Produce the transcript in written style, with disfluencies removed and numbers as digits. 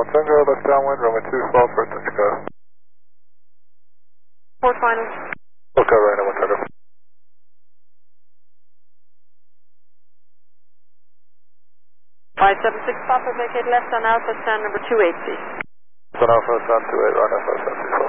Tango, left downwind, runway 212 for touch coast. Port final. Look over, right, 1 Tango. 576 Papa, vacate left on Alpha, stand number 280. Sun Alpha, Sun 28, right, Alpha, Sun 24.